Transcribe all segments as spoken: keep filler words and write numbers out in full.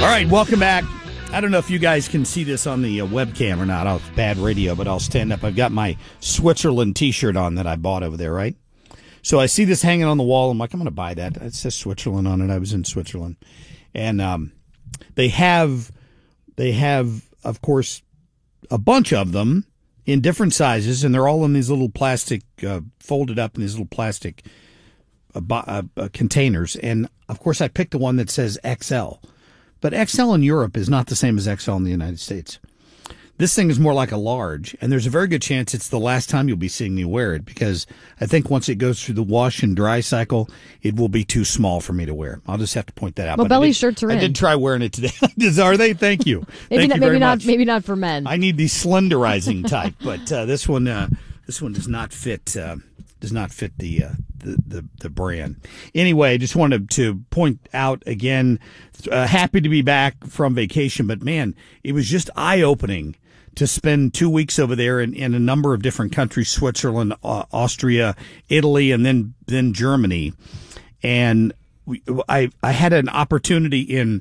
right, welcome back. I don't know if you guys can see this on the uh, webcam or not. Oh, it's bad radio, but I'll stand up. I've got my Switzerland T-shirt on that I bought over there, right? So I see this hanging on the wall. I'm like, I'm going to buy that. It says Switzerland on it. I was in Switzerland. And um, they have, they have, of course, a bunch of them in different sizes, and they're all in these little plastic, uh, folded up in these little plastic uh, uh, uh, containers. And, of course, I picked the one that says X L. But X L in Europe is not the same as X L in the United States. This thing is more like a large, and there's a very good chance it's the last time you'll be seeing me wear it, because I think once it goes through the wash and dry cycle, it will be too small for me to wear. I'll just have to point that out. Well, but belly did, shirts are I in. did try wearing it today. Are they? Thank you. maybe Thank not, you maybe very not. much. Maybe not for men. I need the slenderizing type, but uh, this one, uh, this one does not fit. Uh, does not fit the, uh, the the the brand. Anyway, just wanted to point out again. Uh, happy to be back from vacation, but man, it was just eye opening to spend two weeks over there in, in a number of different countries: Switzerland, uh, Austria, Italy, and then then Germany. And we, I I had an opportunity in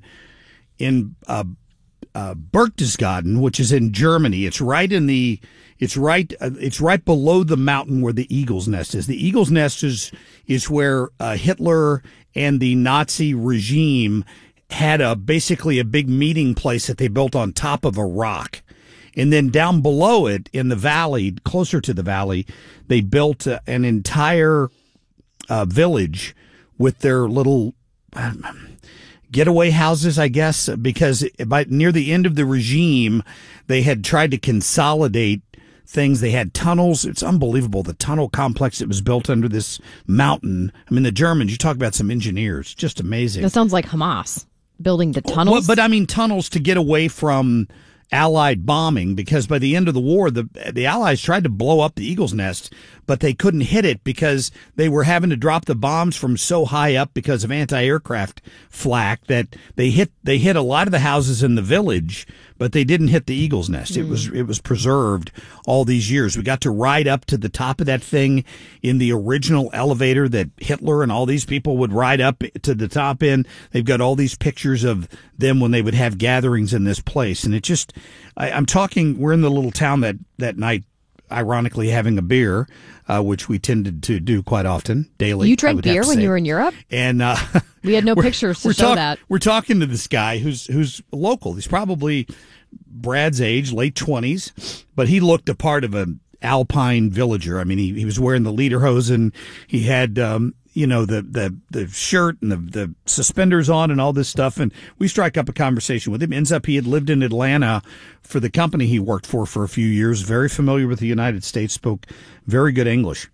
in uh, uh, Berchtesgaden, which is in Germany. It's right in the it's right uh, it's right below the mountain where the Eagle's Nest is. The Eagle's Nest is is where uh, Hitler and the Nazi regime had a basically a big meeting place that they built on top of a rock. And then down below it in the valley, closer to the valley, they built uh, an entire uh, village with their little um, getaway houses, I guess, because by near the end of the regime, they had tried to consolidate things. They had tunnels. It's unbelievable, the tunnel complex that was built under this mountain. I mean, the Germans, you talk about some engineers, just amazing. That sounds like Hamas building the tunnels. Well, but I mean, tunnels to get away from Allied bombing, because by the end of the war, the the Allies tried to blow up the Eagle's Nest, but they couldn't hit it because they were having to drop the bombs from so high up because of anti-aircraft flak that they hit they hit a lot of the houses in the village, but they didn't hit the Eagle's Nest. Mm. It was it was preserved all these years. We got to ride up to the top of that thing in the original elevator that Hitler and all these people would ride up to the top in. They've got all these pictures of them when they would have gatherings in this place, and it just I, I'm talking. We're in the little town that that night, ironically having a beer, uh, which we tended to do quite often, daily. You drank beer when you were in Europe? And uh, we had no pictures to show talk, that. We're talking to this guy who's who's local. He's probably Brad's age, late twenties, but he looked a part of an Alpine villager. I mean, he, he was wearing the lederhosen. He had, um, you know, the, the, the shirt and the, the suspenders on and all this stuff. And we strike up a conversation with him. Ends up he had lived in Atlanta for the company he worked for for a few years, very familiar with the United States, spoke very good English.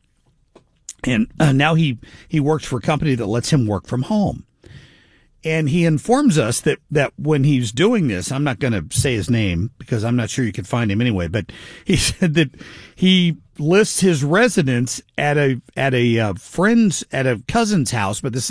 And uh, now he, he works for a company that lets him work from home. And he informs us that, that when he's doing this, I'm not going to say his name because I'm not sure you can find him anyway, but he said that he lists his residence at a, at a uh, friend's, at a cousin's house, but this